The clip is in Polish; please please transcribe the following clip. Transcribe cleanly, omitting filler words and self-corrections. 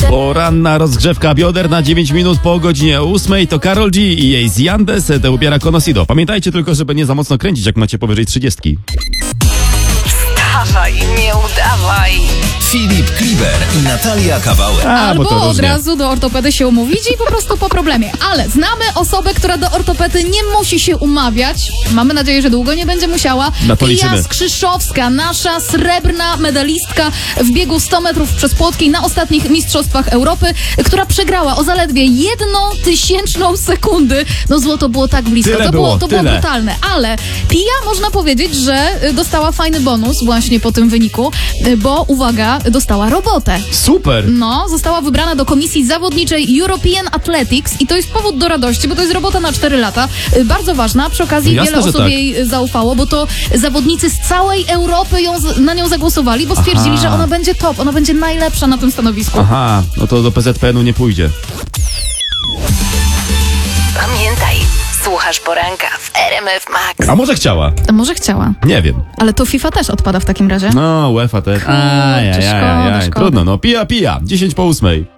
Poranna rozgrzewka bioder na 9 minut po godzinie 8 to Karol G i jej z Yandes te ubiera Conocido. Pamiętajcie tylko, żeby nie za mocno kręcić, jak macie powyżej 30. Wstawaj, nie udawaj. Filip Kliber i Natalia Kawałek. Albo od razu do ortopedy się umówić i po prostu po problemie. Ale znamy osobę, która do ortopedy nie musi się umawiać. Mamy nadzieję, że długo nie będzie musiała. Na to liczymy. Pia Skrzyszowska, nasza srebrna medalistka w biegu 100 metrów przez płotki na ostatnich Mistrzostwach Europy, która przegrała o zaledwie 1/1000 sekundy. No złoto było tak blisko. Tyle To było tyle. brutalne. Ale Pia, można powiedzieć, że dostała fajny bonus właśnie po tym wyniku, bo uwaga, dostała robotę. Super! No, została wybrana do komisji zawodniczej European Athletics i to jest powód do radości, bo to jest robota na 4 lata. Bardzo ważna. Przy okazji Jasne, wiele że osób tak. jej zaufało, bo to zawodnicy z całej Europy na nią zagłosowali, bo stwierdzili, Aha. że ona będzie top, ona będzie najlepsza na tym stanowisku. Aha, no to do PZPN-u nie pójdzie. Pamiętaj, słuchasz poranka w RMF Max. A może chciała? Może chciała, Nie wiem. ale to FIFA też odpada w takim razie. No, UEFA też. Kurczę, szkoda. Trudno, no pija. 10 po 8.